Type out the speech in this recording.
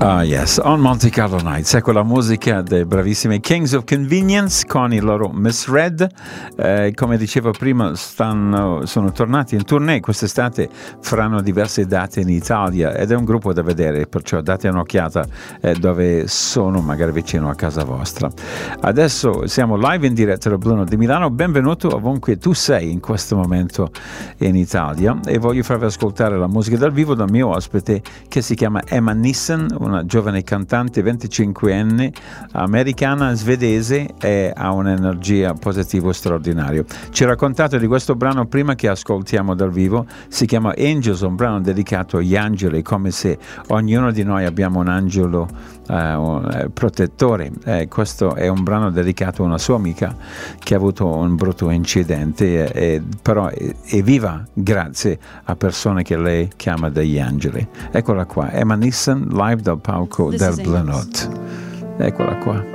Ah yes, on Monte Carlo Nights, ecco la musica dei bravissimi Kings of Convenience con il loro Misread. Come dicevo prima, sono tornati in tournée quest'estate, faranno diverse date in Italia ed è un gruppo da vedere, perciò date un'occhiata dove sono, magari vicino a casa vostra. Adesso siamo live in diretta da Blue Note di Milano, benvenuto ovunque tu sei in questo momento in Italia, e voglio farvi ascoltare la musica dal vivo dal mio ospite che si chiama Emma Nissen, una giovane cantante 25enne americana svedese e ha un'energia positiva straordinaria. Ci ha raccontato di questo brano prima che ascoltiamo dal vivo, si chiama Angels, un brano dedicato agli angeli, come se ognuno di noi abbiamo un angelo protettore. Questo è un brano dedicato a una sua amica che ha avuto un brutto incidente, però è viva grazie a persone che lei chiama degli angeli. Eccola qua, Emma Nissen live dal palco del Blue Note. Eccola qua.